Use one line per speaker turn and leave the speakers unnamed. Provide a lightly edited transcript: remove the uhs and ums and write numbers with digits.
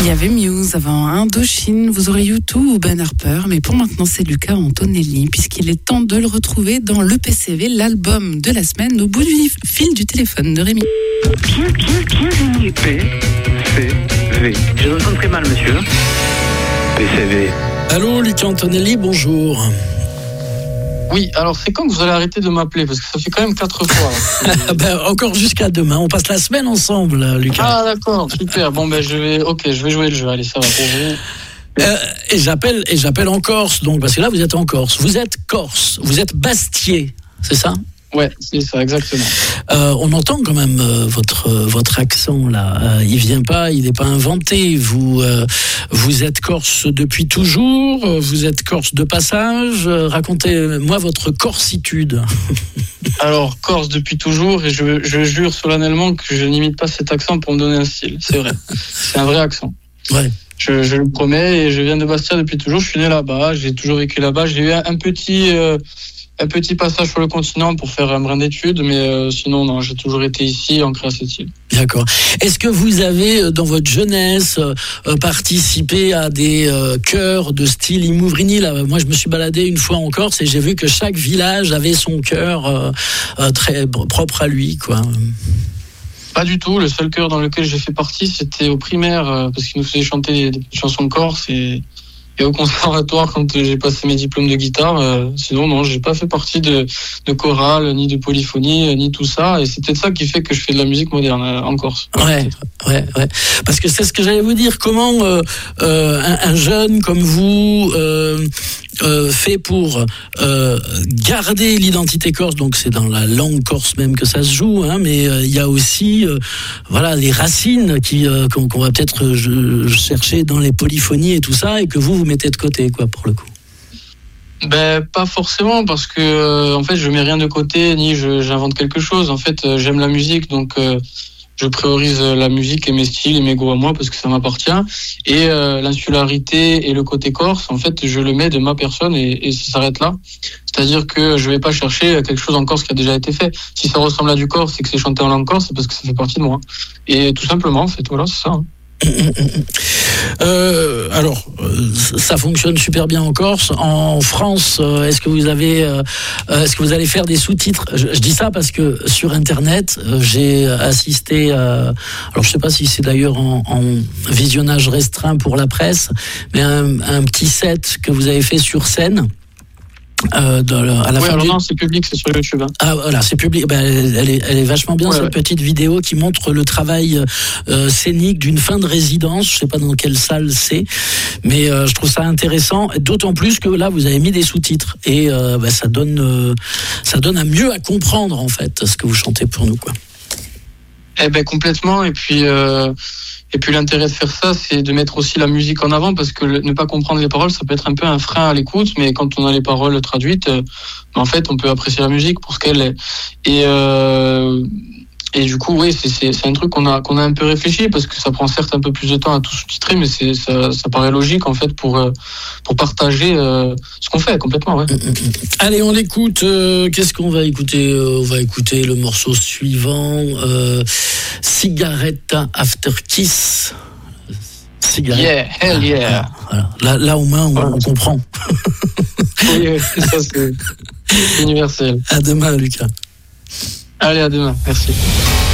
Il y avait Muse avant Indochine, vous aurez U2 ou Ben Harper, mais pour maintenant c'est Luca Antonelli, puisqu'il est temps de le retrouver dans le PCV, l'album de la semaine, au bout du fil du téléphone de Rémi.
Bienvenue. PCV. Je vous entends très mal, monsieur. PCV.
Allô, Luca Antonelli, bonjour.
Oui, alors c'est quand que vous allez arrêter de m'appeler, parce que ça fait quand même 4 fois.
Encore jusqu'à demain, on passe la semaine ensemble, Lucas.
Ah d'accord, super. Bon je vais jouer le jeu. Allez, ça va pour vous.
Et j'appelle en Corse, donc parce que là vous êtes en Corse. Vous êtes Corse, vous êtes Bastiais, c'est ça ?
Ouais, c'est ça, exactement.
On entend quand même votre accent là. Il vient pas, il n'est pas inventé. Vous êtes Corse depuis toujours. Vous êtes Corse de passage. Racontez-moi votre corsitude.
Alors Corse depuis toujours, et je jure solennellement que je n'imite pas cet accent pour me donner un style. C'est vrai, c'est un vrai accent.
Ouais.
Je le promets, et je viens de Bastia depuis toujours. Je suis né là-bas, j'ai toujours vécu là-bas. J'ai eu un petit passage sur le continent pour faire un brin d'études, mais sinon, non, j'ai toujours été ici, ancré à cette île.
D'accord. Est-ce que vous avez, dans votre jeunesse, participé à des chœurs de style Imouvrini là ? Moi, je me suis baladé une fois en Corse et j'ai vu que chaque village avait son chœur très propre à lui, quoi.
Pas du tout. Le seul chœur dans lequel j'ai fait partie, c'était au primaire, parce qu'ils nous faisaient chanter des chansons corse, et au conservatoire quand j'ai passé mes diplômes de guitare. Sinon, non, j'ai pas fait partie de chorale, ni de polyphonie, ni tout ça. Et c'est peut-être ça qui fait que je fais de la musique moderne en Corse.
Ouais. Parce que c'est ce que j'allais vous dire. Comment un jeune comme vous fait pour garder l'identité corse? Donc c'est dans la langue corse même que ça se joue, hein, mais il y a aussi les racines qu'on va peut-être chercher dans les polyphonies et tout ça, et que vous mettez de côté, quoi, pour le coup.
Pas forcément, parce que en fait je mets rien de côté, ni j'invente quelque chose. En fait, j'aime la musique, donc je priorise la musique et mes styles et mes goûts à moi, parce que ça m'appartient. Et l'insularité et le côté corse, en fait, je le mets de ma personne, et ça s'arrête là. C'est-à-dire que je vais pas chercher quelque chose en Corse qui a déjà été fait. Si ça ressemble à du corse et que c'est chanté en langue corse, c'est parce que ça fait partie de moi. Et tout simplement, en fait, voilà, c'est ça.
Alors, ça fonctionne super bien en Corse. En France, est-ce que vous allez faire des sous-titres ? Je dis ça parce que sur Internet, j'ai assisté alors je sais pas si c'est d'ailleurs en visionnage restreint pour la presse, mais un petit set que vous avez fait sur scène. À la fin
non, c'est public, c'est sur YouTube. Hein.
Ah voilà, c'est public. Elle est vachement bien, cette petite vidéo qui montre le travail scénique d'une fin de résidence. Je sais pas dans quelle salle c'est, mais je trouve ça intéressant. D'autant plus que là, vous avez mis des sous-titres, et ça donne à mieux à comprendre en fait ce que vous chantez pour nous, quoi.
Complètement. Et puis l'intérêt de faire ça, c'est de mettre aussi la musique en avant, parce que ne pas comprendre les paroles, ça peut être un peu un frein à l'écoute, mais quand on a les paroles traduites, en fait, on peut apprécier la musique pour ce qu'elle est. Et du coup, oui, c'est un truc qu'on a un peu réfléchi, parce que ça prend certes un peu plus de temps à tout sous-titrer, mais ça paraît logique en fait pour partager ce qu'on fait complètement. Ouais.
Allez, on écoute. Qu'est-ce qu'on va écouter ? On va écouter le morceau suivant, Cigaretta After Kiss. Cigarette.
Yeah, hell yeah.
Voilà. Là au moins on comprend.
Oui, ça c'est universel.
À demain, Lucas.
Allez, à demain. Merci.